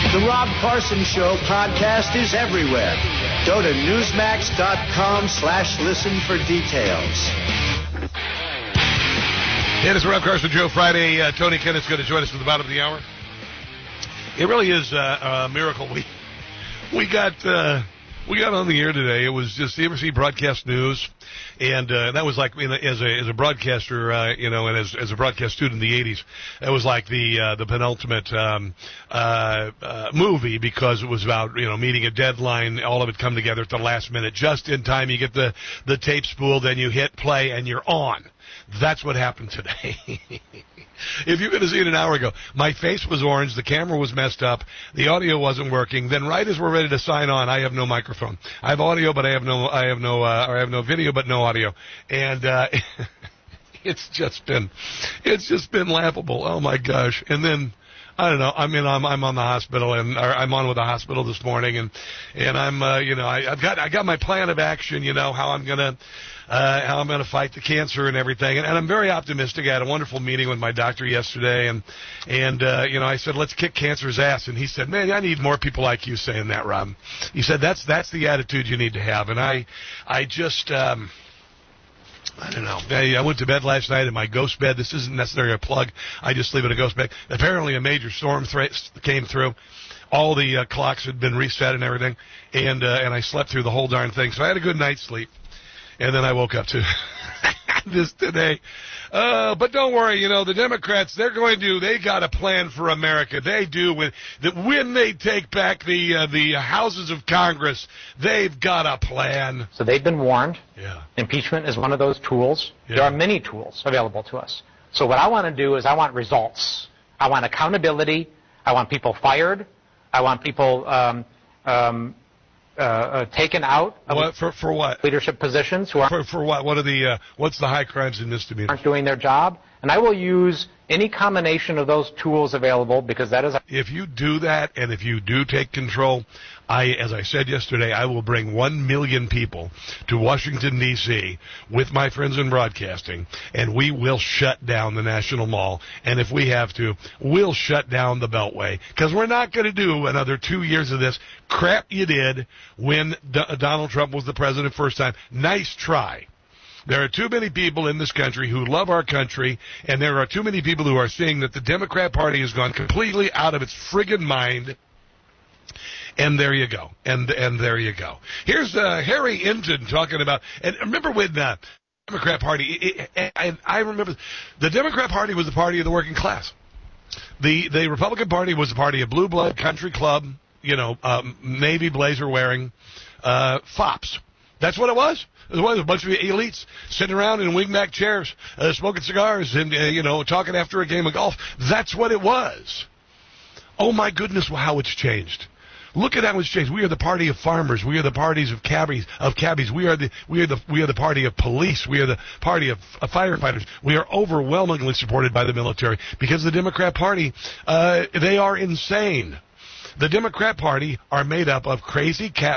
The Rob Carson Show podcast is everywhere. Go to Newsmax.com/listen for details. It is the Rob Carson Show Friday. Tony Kennett's going to join us at the bottom of the hour. It really is a miracle. We got on the air today. It was just CNBC Broadcast News, and that was like as a broadcaster, and as a broadcast student in the '80s, it was like the penultimate movie, because it was about meeting a deadline, all of it come together at the last minute, just in time. You get the tape spool, then you hit play, and you're on. That's what happened today. If you could have seen an hour ago, my face was orange, the camera was messed up, the audio wasn't working. Then right as we're ready to sign on, I have no microphone. I have audio, but I have no video, but no audio. And it's just been laughable. Oh my gosh. And then I don't know. I mean, I'm on the hospital, and I'm on with the hospital this morning, and I'm I got my plan of action. How I'm gonna fight the cancer and everything, and I'm very optimistic. I had a wonderful meeting with my doctor yesterday, and I said, let's kick cancer's ass, and he said, man, I need more people like you saying that, Rob. He said that's the attitude you need to have, and I just. I don't know. I went to bed last night in my ghost bed. This isn't necessarily a plug. I just sleep in a ghost bed. Apparently a major storm came through. All the clocks had been reset and everything, and I slept through the whole darn thing. So I had a good night's sleep, and then I woke up to this today. But don't worry, the Democrats, they got a plan for America. They do. When they take back the houses of Congress, they've got a plan. So they've been warned. Yeah. Impeachment is one of those tools. Yeah. There are many tools available to us. So what I want to do is I want results. I want accountability. I want people fired. I want people taken out of for what? Leadership positions who are for what? What are what's the high crimes and misdemeanors? Aren't doing their job, and I will use any combination of those tools available, because that is. If you do that, and if you do take control, as I said yesterday, I will bring 1 million people to Washington, D.C. with my friends in broadcasting, and we will shut down the National Mall. And if we have to, we'll shut down the Beltway, because we're not going to do another 2 years of this crap you did when Donald Trump was the president first time. Nice try. There are too many people in this country who love our country, and there are too many people who are seeing that the Democrat Party has gone completely out of its friggin' mind. And there you go. And there you go. Here's Harry Inton talking about, and remember when the Democrat Party, and I remember the Democrat Party was the party of the working class. The Republican Party was the party of blue blood, country club, navy blazer wearing fops. That's what it was. It was a bunch of elites sitting around in wingback chairs, smoking cigars and, talking after a game of golf. That's what it was. Oh, my goodness, how it's changed. Look at how it's changed. We are the party of farmers. We are the parties of cabbies. We are the party of police. We are the party of firefighters. We are overwhelmingly supported by the military, because the Democrat Party, they are insane. The Democrat Party are made up of crazy cat